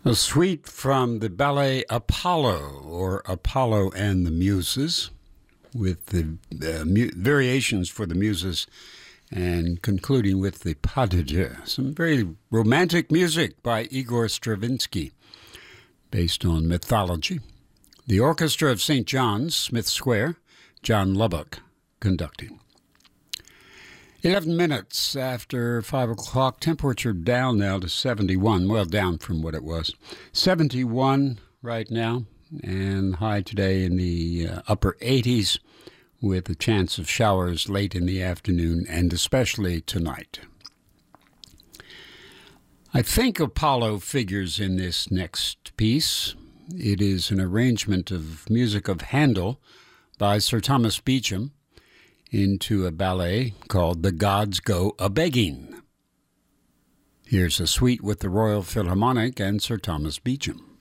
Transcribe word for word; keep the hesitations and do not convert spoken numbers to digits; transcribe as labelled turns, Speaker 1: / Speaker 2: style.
Speaker 1: A suite from the ballet Apollo, or Apollo and the Muses, with the uh, mu- variations for the Muses, and concluding with the Pas de Deux. Some very romantic music by Igor Stravinsky, based on mythology. The Orchestra of Saint John's, Smith Square, John Lubbock conducting. Eleven minutes after five o'clock, temperature down now to seventy-one. Well, down from what it was. seventy-one right now, and high today in the uh, upper eighties, with a chance of showers late in the afternoon and especially tonight. I think Apollo figures in this next piece. It is an arrangement of music of Handel by Sir Thomas Beecham into a ballet called The Gods Go A-Begging. Here's a suite with the Royal Philharmonic and Sir Thomas Beecham.